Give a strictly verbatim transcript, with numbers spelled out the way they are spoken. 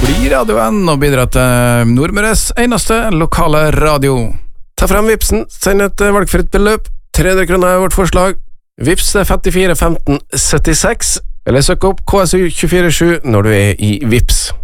Bli radioen og bidra til Nordmøres eneste lokale radio. Ta frem Vipsen, send et valgfritt beløp. tre hundre kroner er vårt forslag. Vips er femtifire femten syttiseks, eller søk opp K S U to fire sju når du er i Vips.